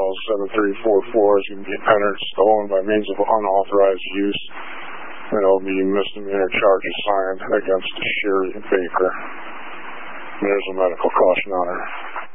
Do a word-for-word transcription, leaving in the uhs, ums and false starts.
seven three four four is going to be entered stolen by means of unauthorized use, and it'll be misdemeanor charges signed against Sherry Baker. There's a medical caution on her.